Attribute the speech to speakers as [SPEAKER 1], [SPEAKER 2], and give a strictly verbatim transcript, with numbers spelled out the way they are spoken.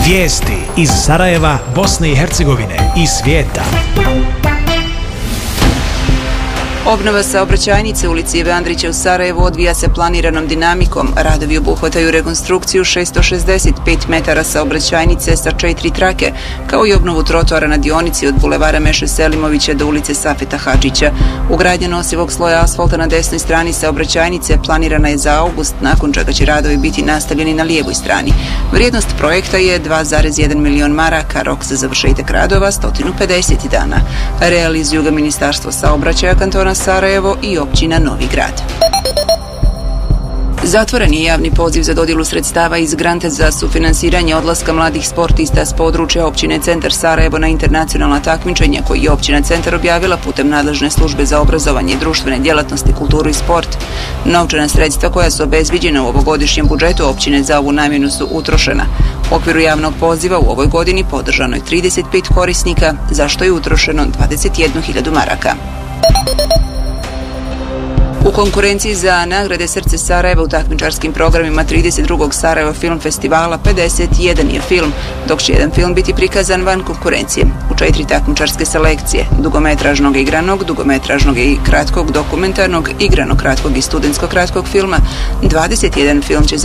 [SPEAKER 1] Vijesti iz Sarajeva, Bosne i Hercegovine i svijeta.
[SPEAKER 2] Obnova saobraćajnice u ulici Ive Andrića u Sarajevu odvija se planiranom dinamikom. Radovi obuhvataju rekonstrukciju šesto šezdeset pet metara saobraćajnice sa četiri trake, kao i obnovu trotoara na dionici od bulevara Meše Selimovića do ulice Safeta Hadžića. Ugradnja nosivog sloja asfalta na desnoj strani saobraćajnice planirana je za avgust, nakon čega će radovi biti nastavljeni na lijevoj strani. Vrijednost projekta je dva zarez jedan milion maraka, rok za završetak radova sto pedeset dana. Realizuju ga Ministarstvo saobraćaja kantona Sarajevo i općina Novi Grad. Zatvoren je javni poziv za dodjelu sredstava iz granta za sufinansiranje odlaska mladih sportista s područja općine Centar Sarajevo na internacionalna takmičenja koji je općina Centar objavila putem nadležne službe za obrazovanje, društvene djelatnosti, kulturu i sport. Novčana sredstva koja su obezviđena u ovogodišnjem budžetu općine za ovu namjenu su utrošena. U okviru javnog poziva u ovoj godini podržano je trideset pet korisnika, za što je utrošeno dvadeset jednu hiljadu maraka. U konkurenciji za nagrade Srce Sarajeva u takmičarskim programima trideset drugog Sarajevo Film Festivala pedeset jedan je film, dok će jedan film biti prikazan van konkurencije. U četiri takmičarske selekcije, dugometražnog igranog, dugometražnog i kratkog dokumentarnog, igranog kratkog i studentskog kratkog filma, dvadeset jedan film će